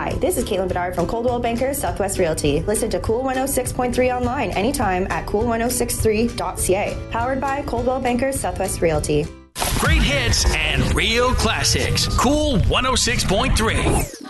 Hi, this is Caitlin Bedard from Coldwell Banker Southwest Realty. Listen to Cool 106.3 online anytime at cool1063.ca. Powered by Coldwell Banker Southwest Realty. Great hits and real classics. Cool 106.3.